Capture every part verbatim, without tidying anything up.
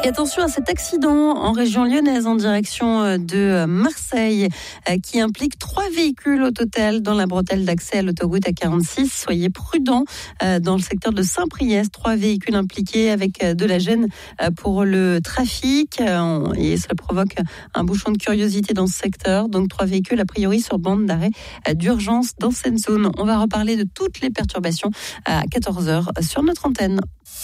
Et attention à cet accident en région lyonnaise en direction de Marseille qui implique trois véhicules au total dans la bretelle d'accès à l'autoroute A quarante-six. Soyez prudents dans le secteur de Saint-Priest. Trois véhicules impliqués avec de la gêne pour le trafic et cela provoque un bouchon de curiosité dans ce secteur. Donc trois véhicules a priori sur bande d'arrêt d'urgence dans cette zone. On va reparler de toutes les perturbations à quatorze heures sur notre antenne.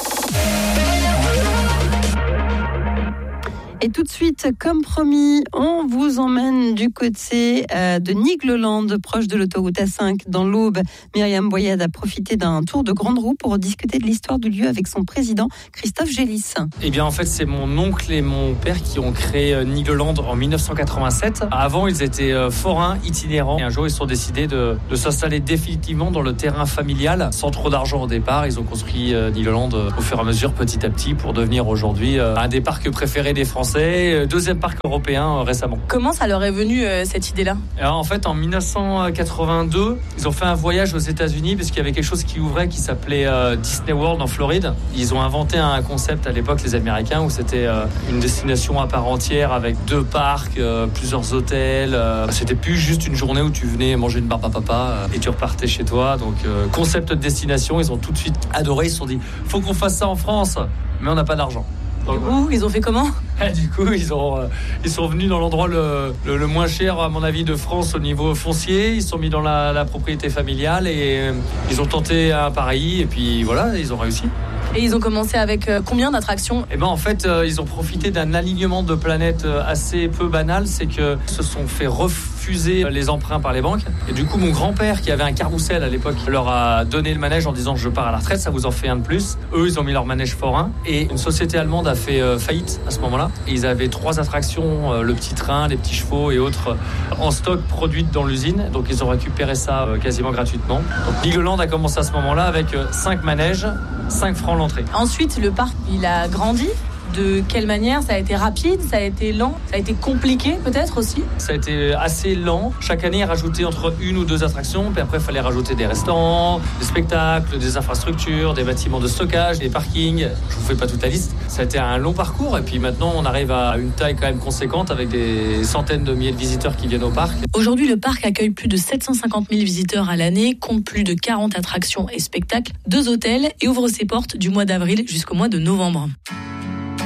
Et tout de suite, comme promis, on vous emmène du côté euh, de Nigloland, proche de l'autoroute A cinq, dans l'Aube. Myriam Boyade a profité d'un tour de grande roue pour discuter de l'histoire du lieu avec son président, Christophe Gélis. Eh bien, en fait, c'est mon oncle et mon père qui ont créé euh, Nigloland en dix-neuf cent quatre-vingt-sept. Avant, ils étaient euh, forains itinérants. Et un jour, ils sont décidés de, de s'installer définitivement dans le terrain familial. Sans trop d'argent au départ, ils ont construit euh, Nigloland euh, au fur et à mesure, petit à petit, pour devenir aujourd'hui euh, un des parcs préférés des Français. Deuxième parc européen euh, récemment. Comment ça leur est venu euh, cette idée-là ? Alors en fait en dix-neuf cent quatre-vingt-deux, ils ont fait un voyage aux États-Unis parce qu'il y avait quelque chose qui ouvrait qui s'appelait euh, Disney World en Floride. Ils ont inventé un concept à l'époque les Américains où c'était euh, une destination à part entière avec deux parcs, euh, plusieurs hôtels. Euh, c'était plus juste une journée où tu venais manger une barbe à papa euh, et tu repartais chez toi. Donc euh, concept de destination, ils ont tout de suite adoré. Ils se sont dit faut qu'on fasse ça en France, mais on n'a pas d'argent. Du coup, ils ont fait comment ? Du coup, ils, ont, euh, ils sont venus dans l'endroit le, le, le moins cher, à mon avis, de France au niveau foncier. Ils sont mis dans la, la propriété familiale et euh, ils ont tenté un pari. Et puis voilà, ils ont réussi. Et ils ont commencé avec euh, combien d'attractions ? Eh ben en fait, euh, ils ont profité d'un alignement de planètes euh, assez peu banal. C'est que se sont fait refuser les emprunts par les banques. Et du coup, mon grand-père, qui avait un carrousel à l'époque, leur a donné le manège en disant « je pars à la retraite, ça vous en fait un de plus ». Eux, ils ont mis leur manège forain. Et une société allemande a fait euh, faillite à ce moment-là. Et ils avaient trois attractions, euh, le petit train, les petits chevaux et autres, euh, en stock produites dans l'usine. Donc ils ont récupéré ça euh, quasiment gratuitement. Donc Nigloland a commencé à ce moment-là avec euh, cinq manèges, cinq francs l'entrée. Ensuite, le parc, il a grandi. De quelle manière ? Ça a été rapide, ça a été lent, ça a été compliqué peut-être aussi ? Ça a été assez lent. Chaque année, il rajoutait entre une ou deux attractions. Puis après, il fallait rajouter des restaurants, des spectacles, des infrastructures, des bâtiments de stockage, des parkings. Je vous fais pas toute la liste. Ça a été un long parcours. Et puis maintenant, on arrive à une taille quand même conséquente avec des centaines de milliers de visiteurs qui viennent au parc. Aujourd'hui, le parc accueille plus de sept cent cinquante mille visiteurs à l'année, compte plus de quarante attractions et spectacles, deux hôtels et ouvre ses portes du mois d'avril jusqu'au mois de novembre.